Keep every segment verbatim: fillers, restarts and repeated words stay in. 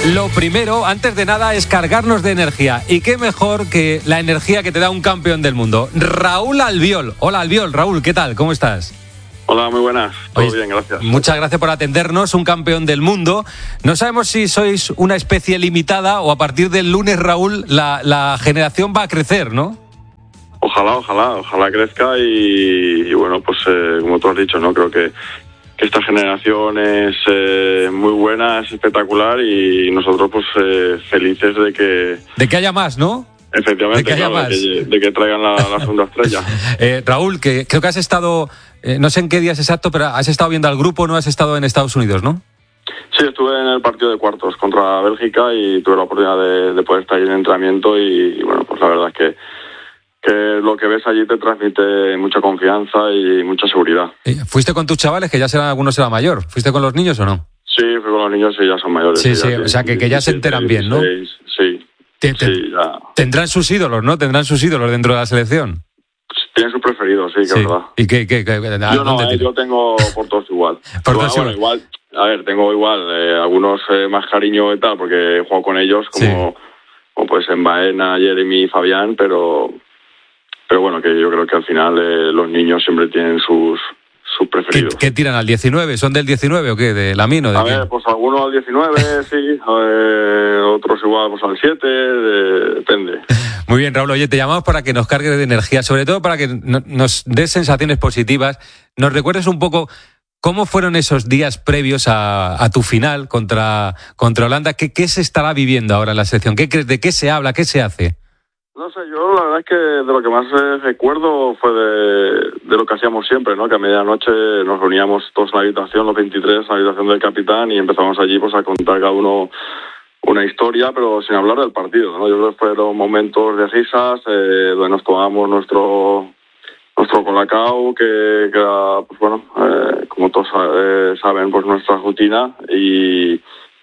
Lo primero, antes de nada, es cargarnos de energía. Y qué mejor que la energía que te da un campeón del mundo. Raúl Albiol. Hola, Albiol. Raúl, ¿qué tal? ¿Cómo estás? Hola, muy buenas. Todo Oye, bien, gracias. Muchas gracias por atendernos, un campeón del mundo. No sabemos si sois una especie limitada o a partir del lunes, Raúl, la, la generación va a crecer, ¿no? Ojalá, ojalá, ojalá crezca y, y bueno, pues eh, como tú has dicho, ¿no? Creo que, que esta generación es eh, muy buena, es espectacular y nosotros pues eh, felices de que... De que haya más, ¿no? Efectivamente, de que haya claro, más. De, que, de que traigan la, la segunda estrella. eh, Raúl, que creo que has estado, eh, no sé en qué días exacto, pero has estado viendo al grupo, ¿no? Has estado en Estados Unidos, ¿no? Sí, estuve en el partido de cuartos contra Bélgica y tuve la oportunidad de, de poder estar ahí en entrenamiento y, y bueno, pues la verdad es que que lo que ves allí te transmite mucha confianza y mucha seguridad. ¿Fuiste con tus chavales, que ya serán, algunos serán mayor? ¿Fuiste con los niños o no? Sí, fui con los niños y ya son mayores. Sí, sí, ya o sea, que, que ya se enteran bien, ¿no? Sí, te, te, sí, ya. Tendrán sus ídolos, ¿no? Tendrán sus ídolos dentro de la selección. Tienen sus preferidos, sí, que sí. es verdad. ¿Y qué? qué, qué yo no, eh, yo tengo por todos igual. por igual, todos bueno, igual. A ver, tengo igual eh, algunos eh, más cariño y tal, porque he jugado con ellos, como, sí. como pues en Baena, Jeremy y Fabián, pero... Pero bueno, que yo creo que al final eh, los niños siempre tienen sus, sus preferidos. ¿Qué, ¿Qué tiran al diecinueve? ¿Son del diecinueve o qué? ¿De Lamino? ¿De A quién? ver, pues algunos al diecinueve, sí. Eh, otros igual pues al siete, de, depende. Muy bien, Raúl. Oye, te llamamos para que nos cargues de energía, sobre todo para que no, nos des sensaciones positivas. Nos recuerdes un poco cómo fueron esos días previos a, a tu final contra, contra Holanda. ¿Qué, ¿Qué se estará viviendo ahora en la selección? ¿Qué crees? ¿De qué se habla? ¿Qué se hace? No sé, yo la verdad es que de lo que más eh, recuerdo fue de, de lo que hacíamos siempre, ¿no? Que a medianoche nos reuníamos todos en la habitación, los veintitrés, en la habitación del capitán y empezamos allí pues a contar cada uno una historia, pero sin hablar del partido, ¿no? Yo creo que fueron momentos de risas, eh, donde nos tomábamos nuestro nuestro colacao, que, que era, pues bueno, eh, como todos eh, saben, pues nuestra rutina y...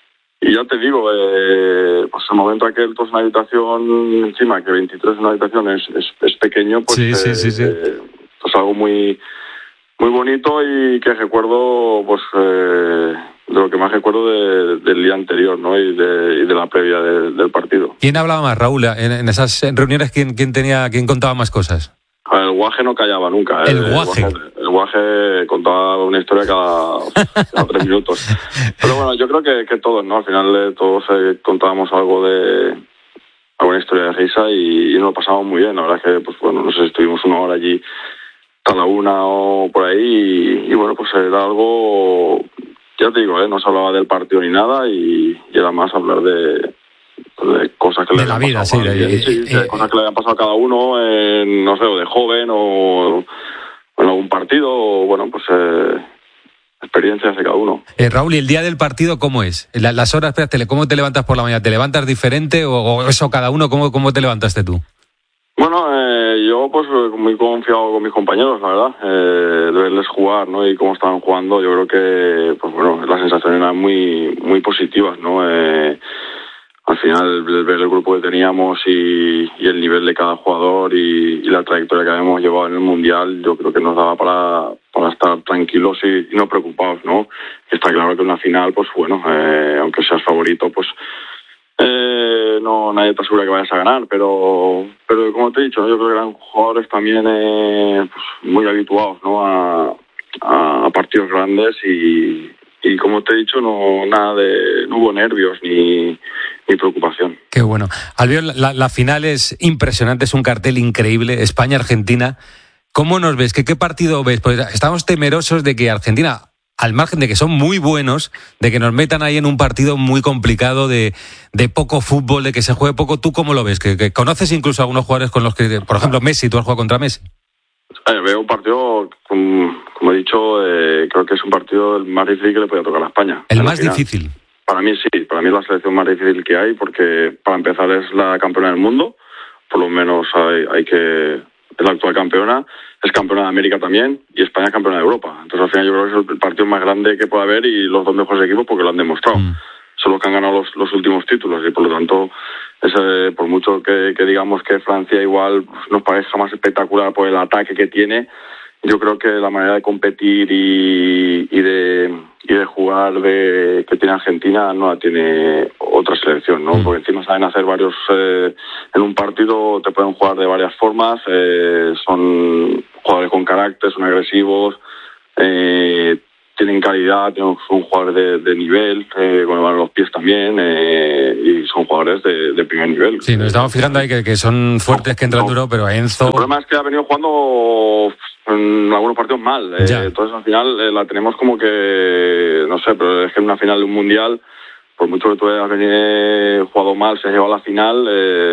Y ya te digo, eh, pues el momento aquel, todos en una habitación, encima que veintitrés en una habitación es, es, es pequeño, pues sí, eh, sí, sí, sí. Eh, pues algo muy muy bonito y que recuerdo, pues eh, de lo que más recuerdo de, del día anterior, ¿no? Y de, y de la previa de, del partido. ¿Quién hablaba más, Raúl? En, en esas reuniones, ¿quién, quién tenía, quién contaba más cosas? El guaje no callaba nunca. El, el guaje. El guaje contaba una historia cada, cada tres minutos. Pero bueno, yo creo que, que todos, ¿no? Al final eh, todos eh, contábamos algo de alguna historia de risa y, y nos lo pasamos muy bien. La verdad es que, pues bueno, no sé, estuvimos una hora allí, hasta la una o por ahí y, y bueno, pues era algo, ya te digo, ¿eh? No se hablaba del partido ni nada y, y era más hablar de... de cosas que de le la vida, pasado, sí, de, de, sí, de eh, cosas que le habían pasado a cada uno, en, no sé, o de joven o, o en algún partido, o bueno, pues eh, experiencias de cada uno. Eh, Raúl, ¿y el día del partido cómo es? La, las horas, espérate, ¿cómo te levantas por la mañana? ¿Te levantas diferente o, o eso cada uno? ¿Cómo, cómo te levantaste tú? Bueno, eh, yo pues muy confiado con mis compañeros, la verdad, eh, de verles jugar, ¿no? Y cómo estaban jugando, yo creo que, pues bueno, las sensaciones eran muy, muy positivas, ¿no? Eh, Al final, ver el grupo que teníamos y, y el nivel de cada jugador y, y la trayectoria que habíamos llevado en el Mundial, yo creo que nos daba para, para estar tranquilos y, y no preocupados, ¿no? Está claro que en una final, pues bueno, eh, aunque seas favorito, pues eh, no nadie te asegura que vayas a ganar, pero pero como te he dicho, yo creo que eran jugadores también eh, pues, muy habituados, ¿no? A, a partidos grandes y... Y como te he dicho, no nada de no hubo nervios ni, ni preocupación. Qué bueno. Albiol, la, la final es impresionante, es un cartel increíble, España-Argentina. ¿Cómo nos ves? ¿Qué, qué partido ves? Pues estamos temerosos de que Argentina, al margen de que son muy buenos, de que nos metan ahí en un partido muy complicado, de, de poco fútbol, de que se juegue poco. ¿Tú cómo lo ves? ¿Que, que conoces incluso a algunos jugadores con los que, por ejemplo, Messi, tú has jugado contra Messi? Eh, veo un partido, como, como he dicho, eh, creo que es un partido el más difícil que le puede tocar a España. ¿El más difícil? Para mí sí, para mí es la selección más difícil que hay porque para empezar es la campeona del mundo, por lo menos hay, hay que... es la actual campeona, es campeona de América también y España es campeona de Europa. Entonces al final yo creo que es el partido más grande que puede haber y los dos mejores equipos porque lo han demostrado. Mm. Son los que han ganado los, los últimos títulos y por lo tanto, ese, por mucho que, que digamos que Francia igual nos parezca más espectacular por el ataque que tiene, yo creo que la manera de competir y, y de y de jugar de que tiene Argentina no la tiene otra selección, ¿no? Porque encima saben hacer varios eh, en un partido te pueden jugar de varias formas, eh, son jugadores con carácter, son agresivos, eh, tienen calidad, son jugadores de, de nivel, eh, con el balón en los pies también, eh, y son jugadores de, de primer nivel. Sí, nos estamos fijando ahí que, que son fuertes, que entran no, duro, pero Enzo... El problema es que ha venido jugando en algunos partidos mal, eh, entonces al final eh, la tenemos como que, no sé, pero es que en una final de un mundial, por mucho que tú hayas venido, jugado mal, se ha llegado a la final,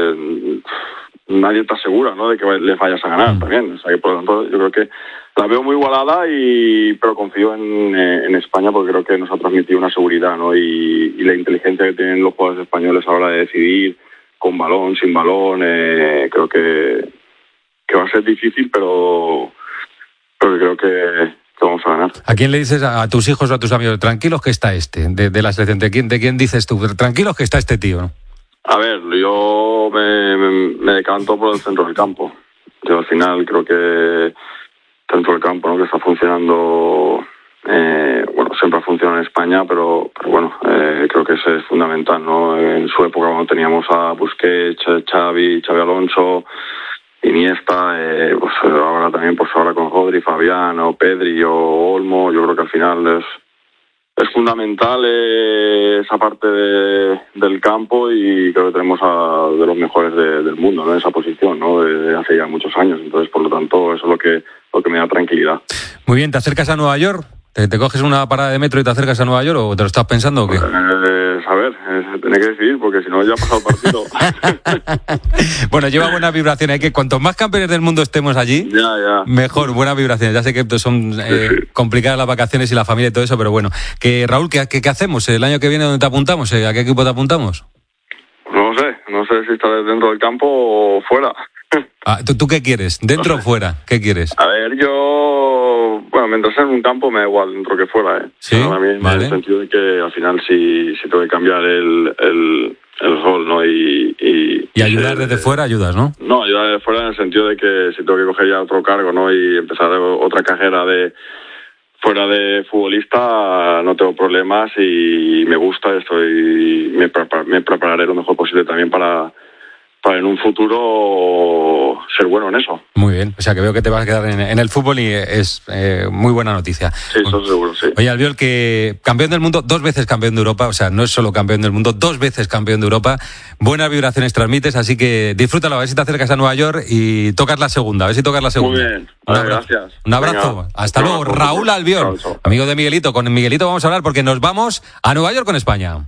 eh, nadie te asegura, ¿no?, de que les vayas a ganar mm. también. O sea que por lo tanto yo creo que la veo muy igualada, y pero confío en, en España porque creo que nos ha transmitido una seguridad, ¿no? Y, y la inteligencia que tienen los jugadores españoles a la hora de decidir, con balón, sin balón, eh, creo que, que va a ser difícil, pero, pero creo que, que vamos a ganar. ¿A quién le dices a, a tus hijos o a tus amigos, tranquilos que está este, de, de la selección? ¿De quién, ¿De quién dices tú, tranquilos que está este tío, ¿no? A ver, yo me, me, me decanto por el centro del campo. Yo al final creo que dentro del campo, ¿no?, que está funcionando, eh, bueno, siempre ha funcionado en España, pero, pero bueno, eh, creo que eso es fundamental, ¿no? En su época cuando teníamos a Busquets, Xavi, Xavi Alonso, Iniesta, eh, pues ahora también, pues ahora con Rodri, Fabián, o Pedri o Olmo, yo creo que al final es es fundamental eh, esa parte de, del campo, y creo que tenemos a de los mejores de, del mundo, ¿no?, en esa posición, ¿no?, desde hace ya muchos años. Entonces, por lo tanto, eso es lo que lo que me da tranquilidad. Muy bien, ¿te acercas a Nueva York? ¿Te, te coges una parada de metro y te acercas a Nueva York, o te lo estás pensando o qué? Eh, a ver, eh, tenés que decidir, porque si no ya ha pasado el partido. Bueno, lleva buenas vibraciones. Hay que cuantos más campeones del mundo estemos allí, ya, ya. mejor, buenas vibraciones. Ya sé que son eh, sí, sí. complicadas las vacaciones y la familia y todo eso, pero bueno. Que Raúl, ¿qué, qué, qué hacemos? ¿El año que viene dónde te apuntamos? ¿A qué equipo te apuntamos? No lo sé, no sé si estaré dentro del campo o fuera. Ah, ¿tú, ¿Tú qué quieres? ¿Dentro no sé. o fuera? ¿Qué quieres? A ver, yo... Bueno, mientras sea en un campo me da igual dentro que fuera, ¿eh? Sí, a mí, vale. En el sentido de que al final si, si tengo que cambiar el, el, el rol, ¿no? Y, y, y ayudar desde eh, fuera, ayudas, ¿no? No, ayudar desde fuera en el sentido de que si tengo que coger ya otro cargo, ¿no? Y empezar otra carrera de... Fuera de futbolista no tengo problemas y me gusta, estoy me, prepar, me prepararé lo mejor posible también para... para en un futuro ser bueno en eso. Muy bien, o sea que veo que te vas a quedar en, en el fútbol y es eh, muy buena noticia. Sí, eso seguro, sí. Oye, Albiol, que campeón del mundo, dos veces campeón de Europa, o sea, no es solo campeón del mundo, dos veces campeón de Europa, buenas vibraciones transmites, así que disfrútalo, a ver si te acercas a Nueva York y tocas la segunda, a ver si tocas la segunda. Muy bien, vale, gracias. Un abrazo, Venga, hasta luego, Raúl Albiol, amigo de Miguelito, con Miguelito vamos a hablar porque nos vamos a Nueva York con España.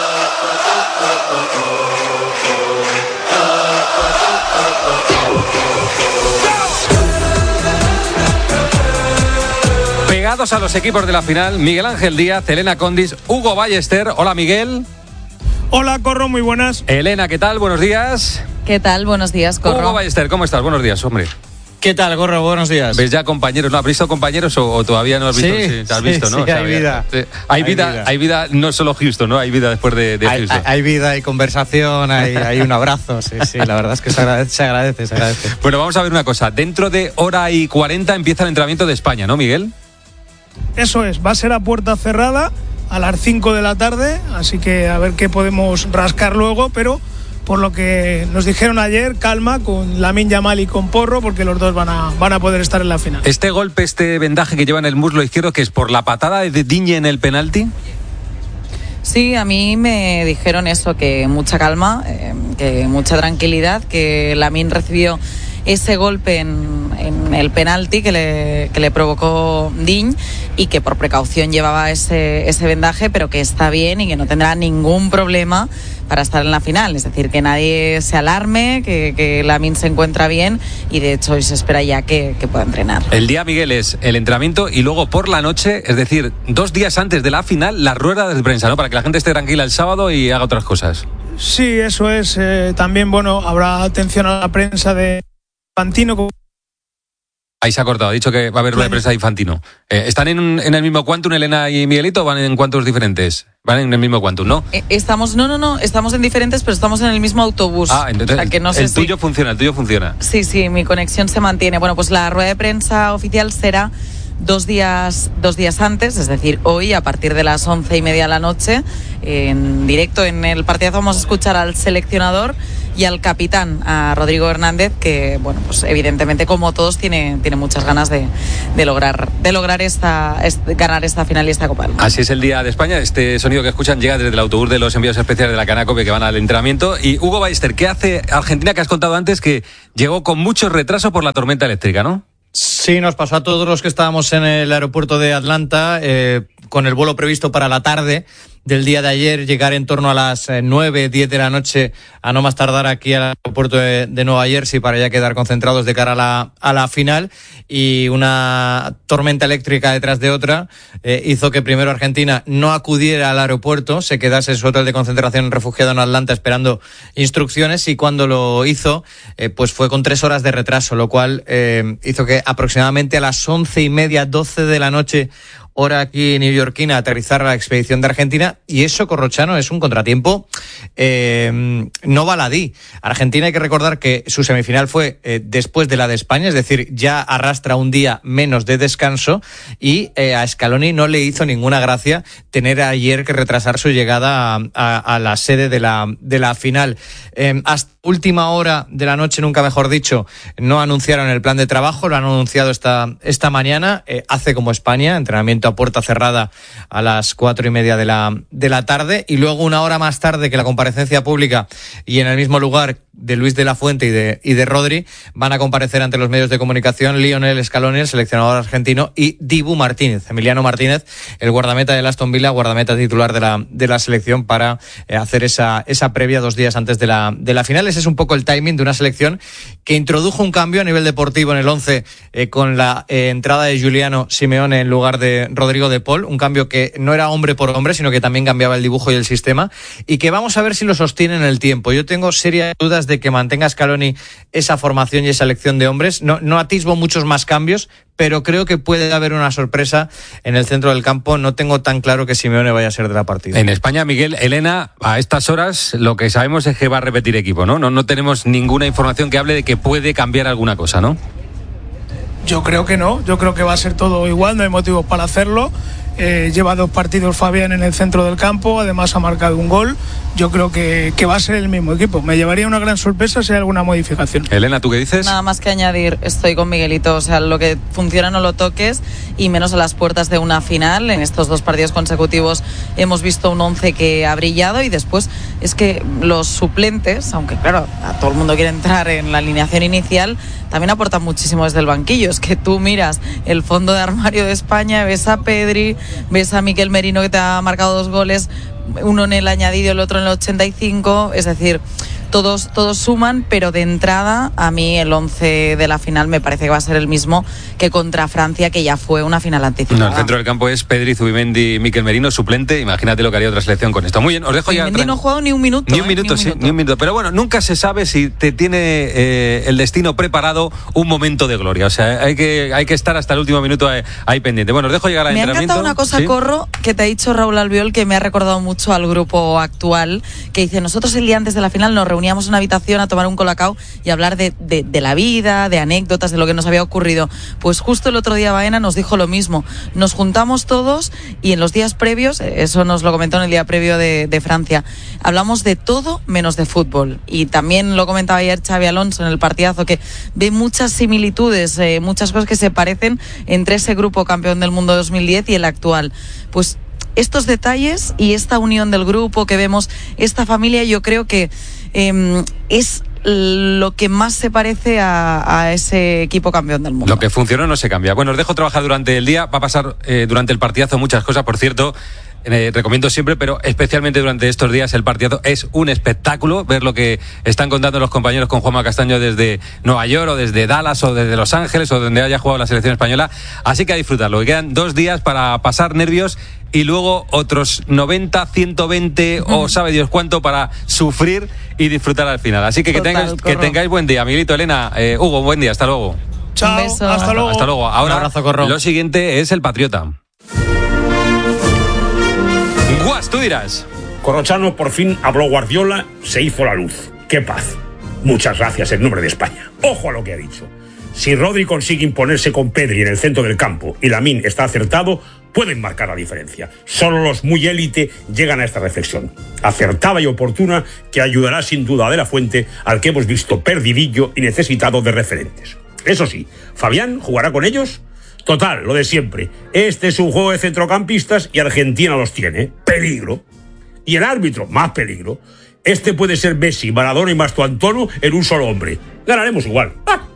Pegados a los equipos de la final, Miguel Ángel Díaz, Elena Condis, Hugo Ballester. Hola, Miguel. Hola, Corro, muy buenas. Elena, ¿qué tal? Buenos días. ¿Qué tal? Buenos días, Corro. Hugo Ballester, ¿cómo estás? Buenos días, hombre. ¿Qué tal, Corro? Buenos días. ¿Ves ya compañeros? ¿No has visto compañeros o, o todavía no has visto? Sí, sí, te has sí, visto, ¿no? sí, O sea, hay vida. Sí. Hay, hay vida, vida. Hay vida, no solo Houston, ¿no? Hay vida después de, de hay, Houston. Hay, hay vida, hay conversación, hay, hay un abrazo. Sí, sí, la verdad es que se agradece, se agradece, se agradece. Bueno, vamos a ver una cosa. Dentro de hora y cuarenta empieza el entrenamiento de España, ¿no, Miguel? Eso es, va a ser a puerta cerrada a las cinco de la tarde, así que a ver qué podemos rascar luego, pero por lo que nos dijeron ayer, calma con Lamine Yamal y con Porro, porque los dos van a, van a poder estar en la final. Este golpe, este vendaje que lleva en el muslo izquierdo, ¿que es por la patada de Digne en el penalti? Sí, a mí me dijeron eso, que mucha calma, eh, que mucha tranquilidad, que Lamine recibió ese golpe en, en el penalti que le, que le provocó Digne y que por precaución llevaba ese, ese vendaje, pero que está bien y que no tendrá ningún problema para estar en la final. Es decir, que nadie se alarme, que, que Lamine se encuentra bien y de hecho hoy se espera ya que, que pueda entrenar. El día, Miguel, es el entrenamiento y luego por la noche, es decir, dos días antes de la final, la rueda de prensa, ¿no? Para que la gente esté tranquila el sábado y haga otras cosas. Sí, eso es. Eh, también, bueno, habrá atención a la prensa de Infantino. Ahí se ha cortado, ha dicho que va a haber rueda de prensa de Infantino. Eh, ¿Están en, en el mismo quantum, Elena y Miguelito, o van en cuantos diferentes? Van en el mismo quantum, ¿no? Eh, estamos, no, no, no, estamos en diferentes, pero estamos en el mismo autobús. Ah, entonces, o sea, que no sé el si... tuyo funciona, el tuyo funciona. Sí, sí, mi conexión se mantiene. Bueno, pues la rueda de prensa oficial será dos días, dos días antes, es decir, hoy a partir de las once y media de la noche, en directo en el partidazo vamos a escuchar al seleccionador y al capitán, a Rodrigo Hernández, que bueno, pues evidentemente como todos tiene, tiene muchas ganas de, de lograr, de lograr esta, este, ganar esta final y esta Copa del Mundo. Así es el día de España. Este sonido que escuchan llega desde el autobús de los enviados especiales de la Canacope que van al entrenamiento. Y Hugo Ballester, ¿qué hace Argentina, que has contado antes que llegó con mucho retraso por la tormenta eléctrica, ¿no? Sí, nos pasó a todos los que estábamos en el aeropuerto de Atlanta, eh, con el vuelo previsto para la tarde del día de ayer, llegar en torno a las nueve, diez de la noche, a no más tardar aquí al aeropuerto de, de Nueva Jersey para ya quedar concentrados de cara a la, a la final, y una tormenta eléctrica detrás de otra eh, hizo que primero Argentina no acudiera al aeropuerto, se quedase en su hotel de concentración refugiado en Atlanta esperando instrucciones, y cuando lo hizo eh, pues fue con tres horas de retraso, lo cual eh, hizo que aproximadamente a las once y media, doce de la noche, hora aquí neoyorquina, aterrizar la expedición de Argentina, y eso, Corrochano, es un contratiempo eh, no baladí. Argentina, hay que recordar que su semifinal fue eh, después de la de España, es decir, ya arrastra un día menos de descanso, y eh, a Scaloni no le hizo ninguna gracia tener ayer que retrasar su llegada a, a, a la sede de la, de la final. Eh, hasta última hora de la noche, nunca mejor dicho, no anunciaron el plan de trabajo, lo han anunciado esta, esta mañana, eh, hace como España, entrenamiento a puerta cerrada a las cuatro y media de la, de la tarde, y luego una hora más tarde que la comparecencia pública, y en el mismo lugar de Luis de la Fuente y de, y de Rodri, van a comparecer ante los medios de comunicación Lionel Scaloni, el seleccionador argentino, y Dibu Martínez, Emiliano Martínez, el guardameta del Aston Villa, guardameta titular de la, de la selección, para eh, hacer esa, esa previa dos días antes de la, de la final. Ese es un poco el timing de una selección que introdujo un cambio a nivel deportivo en el once eh, con la eh, entrada de Giuliano Simeone en lugar de Rodrigo de Paul, un cambio que no era hombre por hombre, sino que también cambiaba el dibujo y el sistema, y que vamos a ver si lo sostiene en el tiempo. Yo tengo serias dudas de que mantenga Scaloni esa formación y esa elección de hombres. No, no atisbo muchos más cambios, pero creo que puede haber una sorpresa en el centro del campo. No tengo tan claro que Simeone vaya a ser de la partida. En España, Miguel, Elena, a estas horas lo que sabemos es que va a repetir equipo, ¿no? No, no tenemos ninguna información que hable de que puede cambiar alguna cosa, ¿no? Yo creo que no, yo creo que va a ser todo igual, no hay motivos para hacerlo. Eh, lleva dos partidos Fabián en el centro del campo, además ha marcado un gol. Yo creo que, que va a ser el mismo equipo. Me llevaría una gran sorpresa si hay alguna modificación. Elena, ¿tú qué dices? Nada más que añadir, estoy con Miguelito, o sea, lo que funciona no lo toques, y menos a las puertas de una final. En estos dos partidos consecutivos hemos visto un once que ha brillado, y después es que los suplentes, aunque claro, a todo el mundo quiere entrar en la alineación inicial, también aportan muchísimo desde el banquillo. Es que tú miras el fondo de armario de España, ves a Pedri, ves a Mikel Merino, que te ha marcado dos goles, uno en el añadido, el otro en el ochenta y cinco, es decir, todos, todos suman, pero de entrada a mí el once de la final me parece que va a ser el mismo que contra Francia, que ya fue una final anticipada. No, el centro del campo es Pedri, Zubimendi, Mikel Merino, suplente. Imagínate lo que haría otra selección con esto. Muy bien, os dejo ya. Zubimendi no ha jugado ni un minuto. Ni un minuto, eh, ni un sí, minuto. ni un minuto. Pero bueno, nunca se sabe si te tiene eh, el destino preparado un momento de gloria. O sea, hay que, hay que estar hasta el último minuto ahí, ahí pendiente. Bueno, os dejo llegar al me entrenamiento. Me ha encantado una cosa, ¿sí? Corro, que te ha dicho Raúl Albiol, que me ha recordado mucho al grupo actual, que dice, nosotros el día antes de la final nos reuníamos en una habitación a tomar un colacao y hablar de, de, de la vida, de anécdotas, de lo que nos había ocurrido. Pues justo el otro día Baena nos dijo lo mismo. Nos juntamos todos y en los días previos, eso nos lo comentó en el día previo de, de Francia, hablamos de todo menos de fútbol. Y también lo comentaba ayer Xavi Alonso en el partidazo, que ve muchas similitudes, eh, muchas cosas que se parecen entre ese grupo campeón del mundo dos mil diez y el actual. Pues estos detalles y esta unión del grupo que vemos, esta familia, yo creo que eh, es lo que más se parece a, a ese equipo campeón del mundo. Lo que funcionó no se cambia. Bueno, os dejo trabajar durante el día. Va a pasar eh, durante el partidazo muchas cosas, por cierto. Eh, recomiendo siempre, pero especialmente durante estos días, el partidazo es un espectáculo. Ver lo que están contando los compañeros con Juanma Castaño desde Nueva York o desde Dallas o desde Los Ángeles o donde haya jugado la selección española. Así que a disfrutarlo. Que quedan dos días para pasar nervios y luego otros noventa, ciento veinte uh-huh. o sabe Dios cuánto para sufrir y disfrutar al final. Así que, Total, que, tengáis, que tengáis buen día. Miguelito, Elena, eh, Hugo, buen día. Hasta luego. Chao. Un beso. Hasta luego. Hasta luego. Ahora, un abrazo, Corro. Lo siguiente es el Patriota. Guas, tú dirás. Corrochano, por fin habló Guardiola, se hizo la luz. ¡Qué paz! Muchas gracias en nombre de España. ¡Ojo a lo que ha dicho! Si Rodri consigue imponerse con Pedri en el centro del campo y Lamine está acertado, pueden marcar la diferencia. Solo los muy élite llegan a esta reflexión, acertada y oportuna, que ayudará sin duda a De La Fuente, al que hemos visto perdidillo y necesitado de referentes. Eso sí, ¿Fabián jugará con ellos? Total, lo de siempre. Este es un juego de centrocampistas y Argentina los tiene. Peligro. Y el árbitro, más peligro. Este puede ser Messi, Maradona y Mastuantono en un solo hombre. Ganaremos igual. ¡Ah!